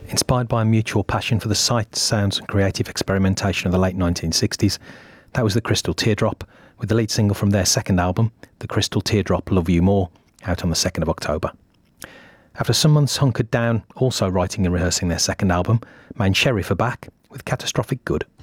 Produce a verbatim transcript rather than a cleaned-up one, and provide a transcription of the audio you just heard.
Inspired by a mutual passion for the sights, sounds and creative experimentation of the late nineteen sixties, that was the Crystal Teardrop, with the lead single from their second album, The Crystal Teardrop Love You More, out on the second of October. After some months hunkered down, also writing and rehearsing their second album, Main Sheriff are back with Catastrophic Good.